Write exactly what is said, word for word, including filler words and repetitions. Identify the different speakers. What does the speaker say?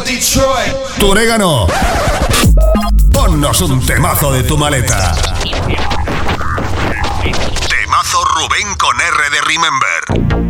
Speaker 1: Detroit.
Speaker 2: Tu orégano. Ponnos un temazo de tu maleta. Temazo Rubén con R de Remember.